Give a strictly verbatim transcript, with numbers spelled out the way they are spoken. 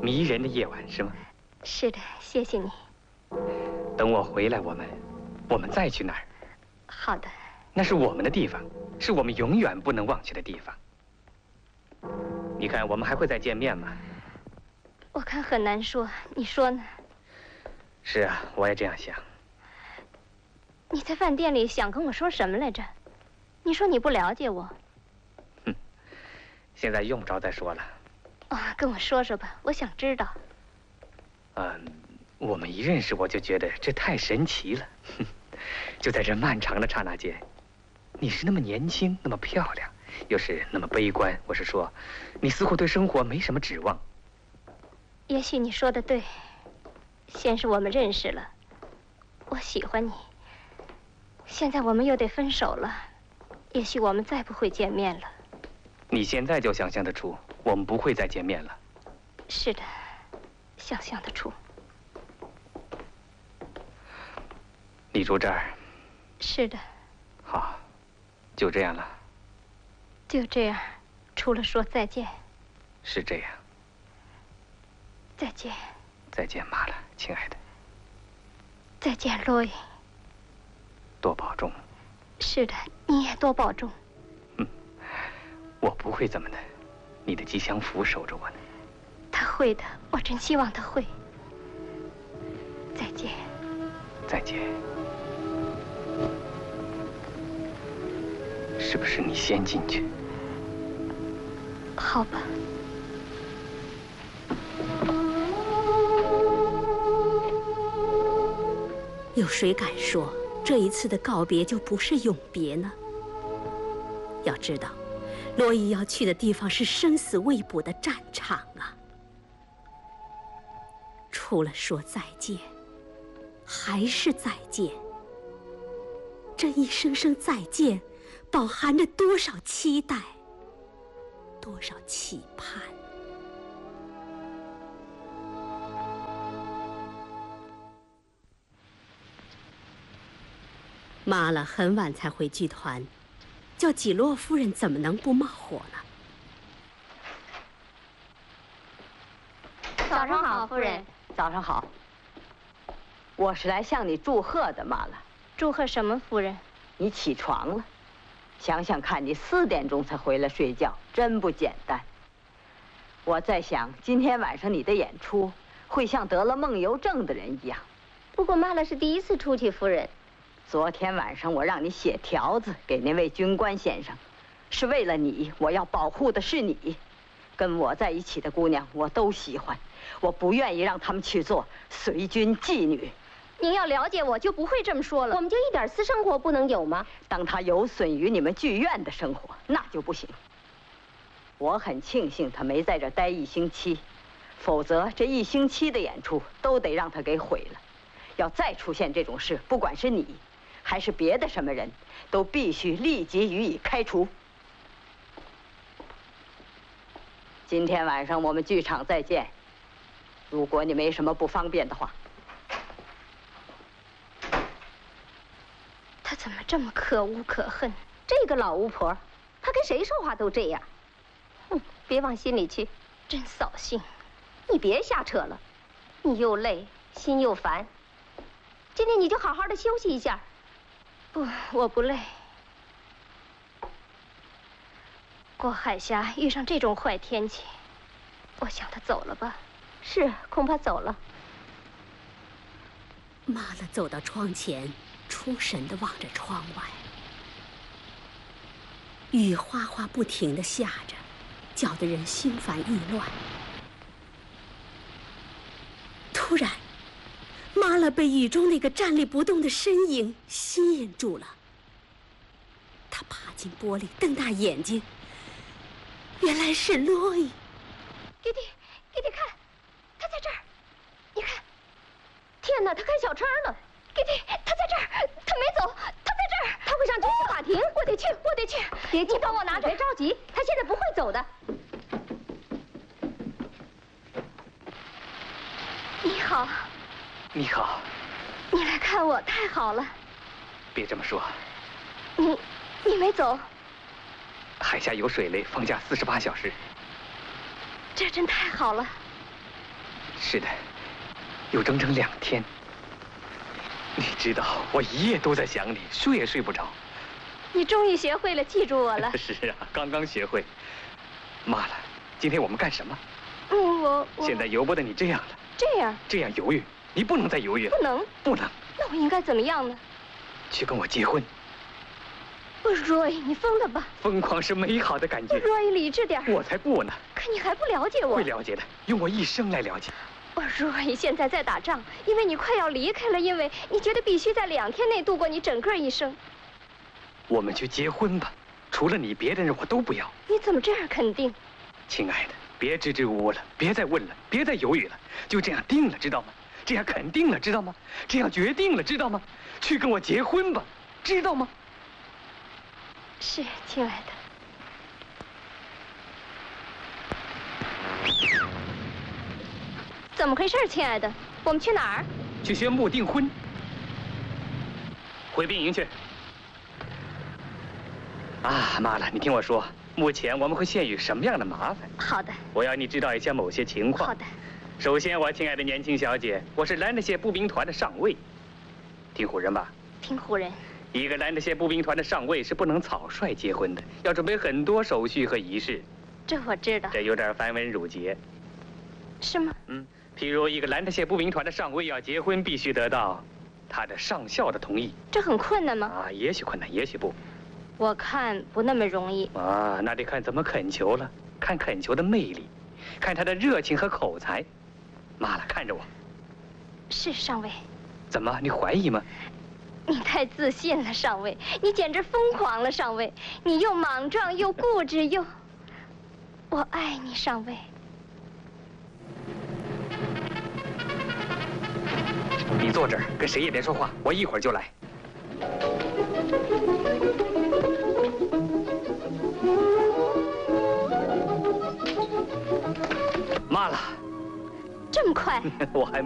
迷人的夜晚，是吗？ 是的，谢谢你。 等我回来，我们，我们再去那儿。 好的。 那是我们的地方，是我们永远不能忘记的地方。你看，我们还会再见面吗？ 我看很难说，你说呢？ 是啊，我也这样想。 你在饭店里想跟我说什么来着？你说你不了解我。 哼，现在用不着再说了。 哦，跟我说说吧，我想知道。 嗯，我们一认识我就觉得这太神奇了。就在这漫长的刹那间，你是那么年轻，那么漂亮，又是那么悲观。我是说，你似乎对生活没什么指望。 也许你说的对，先是我们认识了，我喜欢你。现在我们又得分手了，也许我们再不会见面了。 你现在就想象得出，我们不会再见面了。 是的，想象得出。 你住这儿？ 是的。 好，就这样了。 就这样，除了说再见。 是这样。 再见。 再见，马拉，亲爱的。 再见，洛伊。 多保重。 是的，你也多保重。 嗯，我不会怎么的，你的吉祥符守着我呢。 他会的，我真希望他会。再见。 再见。是不是你先进去？ 好吧。 有谁敢说这一次的告别就不是永别呢？要知道，罗伊要去的地方是生死未卜的战场啊！除了说再见，还是再见。这一声声再见，饱含着多少期待，多少期盼。马拉很晚才回剧团，叫几洛夫人怎么能不冒火呢？ 早上好，夫人。早上好。我是来向你祝贺的，马拉。 祝贺什么，夫人？ 你起床了。想想看，你四点钟才回来睡觉，真不简单。我在想，今天晚上你的演出会像得了梦游症的人一样。 不过马拉是第一次出去，夫人。 昨天晚上我让你写条子给那位军官先生，是为了你，我要保护的是你。跟我在一起的姑娘我都喜欢，我不愿意让他们去做随军妓女。 您要了解我，就不会这么说了。我们就一点私生活不能有吗？ 当他有损于你们剧院的生活，那就不行。我很庆幸他没在这待一星期，否则这一星期的演出都得让他给毁了。要再出现这种事，不管是你还是别的什么人，都必须立即予以开除。今天晚上我们剧场再见，如果你没什么不方便的话。 他怎么这么可恶可恨？ 这个老巫婆，她跟谁说话都这样。 哼，别往心里去，真扫兴。 你别瞎扯了，你又累，心又烦。今天你就好好的休息一下。 不，我不累。过海峡遇上这种坏天气，我想他走了吧。 是，恐怕走了。 马拉走到窗前，出神地望着窗外。雨哗哗不停地下着，搅得人心烦意乱。突然，马拉被雨中那个站立不动的身影吸引住了。他爬进玻璃，瞪大眼睛，原来是洛伊。 弟弟，弟弟看，他在这儿，你看，天哪，他开小差了。弟弟，他在这儿，他没走，他在这儿，他会上军事法庭，我得去，我得去。别急，你帮我拿着，别着急，他现在不会走的。 你好。 你好。 你来看我，太好了。 别这么说。 你，你没走？ 海下有水雷，放假四十八小时。 这真太好了。 是的，有整整两天。你知道，我一夜都在想你，睡也睡不着。 你终于学会了记住我了。 是啊，刚刚学会。妈了，今天我们干什么？ 嗯，我我现在由不得你这样了。 这样？ 这样犹豫，你不能再犹豫了。 不能， 不能。 那我应该怎么样呢？ 去跟我结婚。 不 ，Roy， 你疯了吧？ 疯狂是美好的感觉。 Roy， 理智点。 我才不呢。 可你还不了解我。 会了解的，用我一生来了解。 我 Roy 现在在打仗，因为你快要离开了，因为你觉得必须在两天内度过你整个一生。 我们去结婚吧，除了你，别的人我都不要。 你怎么这样肯定？ 亲爱的，别支支吾吾了，别再问了，别再犹豫了，就这样定了，知道吗？这样肯定了，知道吗？这样决定了，知道吗？去跟我结婚吧，知道吗？ 是，亲爱的。怎么回事，亲爱的？我们去哪儿？ 去宣布订婚。回兵营去。啊，妈了，你听我说，目前我们会陷于什么样的麻烦？ 好的。 我要你知道一下某些情况。 好的。 首先，我亲爱的年轻小姐，我是兰德谢步兵团的上尉。听唬人吧？ 听唬人。 一个兰德谢步兵团的上尉是不能草率结婚的，要准备很多手续和仪式。 这我知道。 这有点繁文缛节。 是吗？ 嗯。譬如一个兰德谢步兵团的上尉要结婚，必须得到他的上校的同意。 这很困难吗？ 啊，也许困难，也许不。 我看不那么容易。 啊，那得看怎么恳求了，看恳求的魅力，看他的热情和口才。妈了，看着我。 是上尉。 怎么，你怀疑吗？ 你太自信了，上尉，你简直疯狂了，上尉，你又莽撞又固执又……我爱你，上尉。 你坐这儿，跟谁也别说话，我一会儿就来。妈了， 这么快？ 我还没。